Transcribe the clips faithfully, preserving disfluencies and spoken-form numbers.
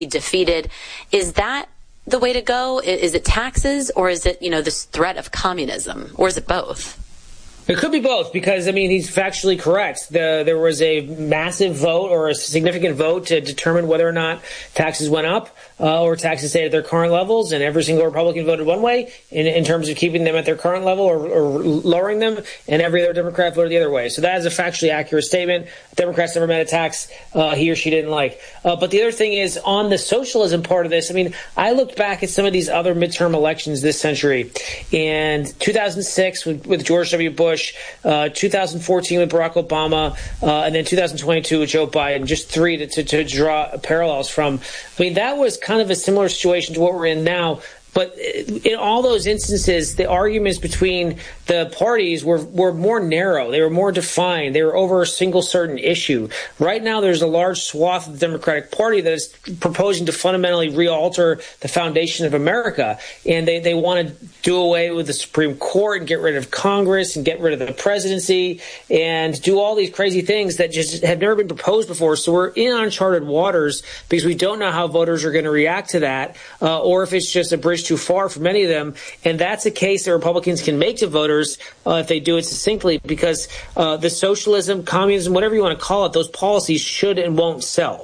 defeated. Is that the way to go? Is it taxes, or is it, you know, this threat of communism, or is it both? It could be both, because, I mean, he's factually correct. The, there was a massive vote, or a significant vote, to determine whether or not taxes went up uh, or taxes stayed at their current levels, and every single Republican voted one way in, in terms of keeping them at their current level or, or lowering them, and every other Democrat voted the other way. So that is a factually accurate statement. Democrats never met a tax uh, he or she didn't like. Uh, but the other thing is, on the socialism part of this, I mean, I looked back at some of these other midterm elections this century, and two thousand six with, with George W. Bush, uh, two thousand fourteen with Barack Obama, uh, and then two thousand twenty-two with Joe Biden, just three to, to, to draw parallels from. I mean, that was kind of a similar situation to what we're in now. But in all those instances, the arguments between the parties were, were more narrow. They were more defined. They were over a single certain issue. Right now, there's a large swath of the Democratic Party that is proposing to fundamentally re-alter the foundation of America. And they, they want to do away with the Supreme Court and get rid of Congress and get rid of the presidency and do all these crazy things that just have never been proposed before. So we're in uncharted waters because we don't know how voters are going to react to that, uh, or if it's just a bridge too far for many of them. And that's a case that Republicans can make to voters uh, if they do it succinctly, because uh, the socialism, communism, whatever you want to call it, those policies should and won't sell.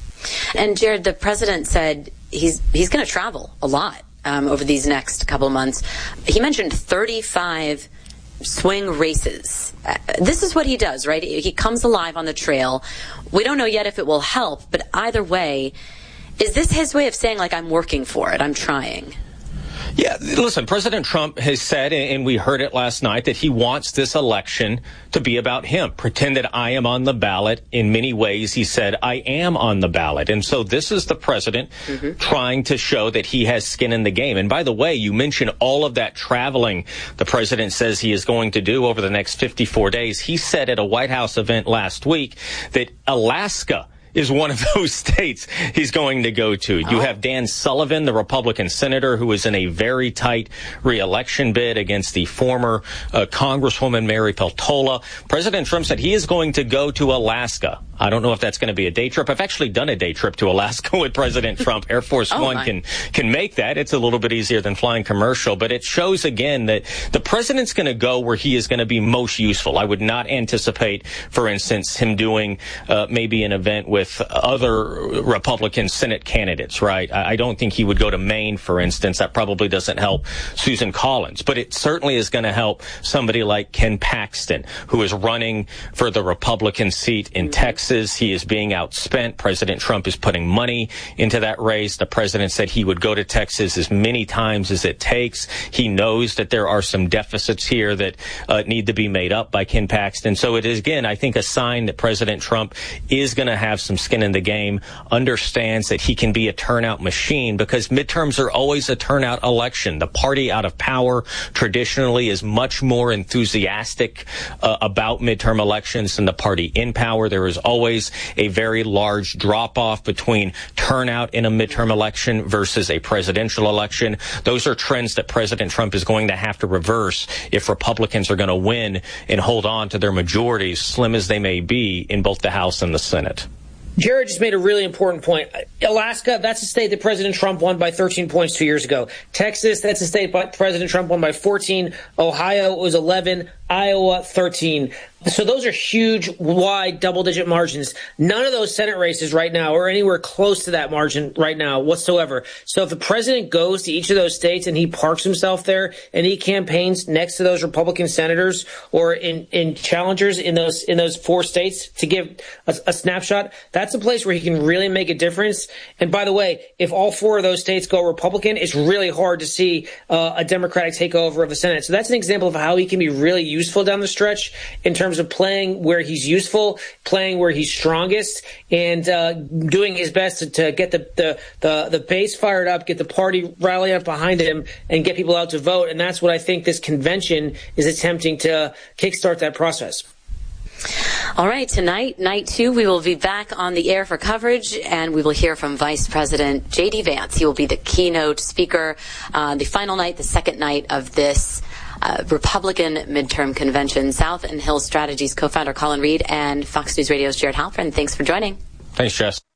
And Jared, the president said he's he's going to travel a lot um, over these next couple of months. He mentioned thirty-five swing races. Uh, this is what he does, right? He comes alive on the trail. We don't know yet if it will help, but either way, is this his way of saying, like, I'm working for it, I'm trying? Yeah, listen, President Trump has said, and we heard it last night, that he wants this election to be about him. Pretend that I am on the ballot. In many ways, he said, I am on the ballot. And so this is the president mm-hmm. trying to show that he has skin in the game. And by the way, you mentioned all of that traveling the president says he is going to do over the next fifty-four days. He said at a White House event last week that Alaska is one of those states he's going to go to. You have Dan Sullivan, the Republican senator, who is in a very tight re-election bid against the former uh, Congresswoman Mary Peltola. President Trump said he is going to go to Alaska. I don't know if that's going to be a day trip. I've actually done a day trip to Alaska with President Trump. Air Force oh, One my. can can make that. It's a little bit easier than flying commercial, but it shows again that the president's going to go where he is going to be most useful. I would not anticipate, for instance, him doing uh, maybe an event with other Republican Senate candidates, right? I don't think he would go to Maine, for instance. That probably doesn't help Susan Collins, but it certainly is going to help somebody like Ken Paxton, who is running for the Republican seat in Texas. He is being outspent. President Trump is putting money into that race. The president said he would go to Texas as many times as it takes. He knows that there are some deficits here that uh, need to be made up by Ken Paxton. So it is, again, I think, a sign that President Trump is going to have some skin in the game, understands that he can be a turnout machine, because midterms are always a turnout election. The party out of power traditionally is much more enthusiastic uh, about midterm elections than the party in power. There is always a very large drop-off between turnout in a midterm election versus a presidential election. Those are trends that President Trump is going to have to reverse if Republicans are going to win and hold on to their majorities, slim as they may be, in both the House and the Senate. Jared just made a really important point. Alaska, that's a state that President Trump won by thirteen points two years ago. Texas, that's a state that President Trump won by fourteen. Ohio was eleven. Iowa, thirteen. So those are huge, wide, double-digit margins. None of those Senate races right now are anywhere close to that margin right now whatsoever. So if the president goes to each of those states and he parks himself there and he campaigns next to those Republican senators or in, in challengers in those in those four states to give a, a snapshot, that's a place where he can really make a difference. And by the way, if all four of those states go Republican, it's really hard to see uh, a Democratic takeover of the Senate. So that's an example of how he can be really useful down the stretch in terms of playing where he's useful, playing where he's strongest, and uh, doing his best to, to get the, the, the, the base fired up, get the party rally up behind him, and get people out to vote. And that's what I think this convention is attempting to kickstart that process. All right, tonight, night two, we will be back on the air for coverage, and we will hear from Vice President J D. Vance. He will be the keynote speaker uh, the final night, the second night of this Uh, Republican midterm convention. South and Hill Strategies co-founder Colin Reed and Fox News Radio's Jared Halpern. Thanks for joining. Thanks, Jess.